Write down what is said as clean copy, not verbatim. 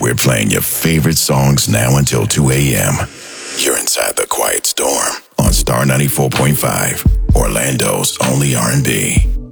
We're playing your favorite songs now until 2 a.m. You're inside the Quiet Storm on Star 94.5, Orlando's only R&B.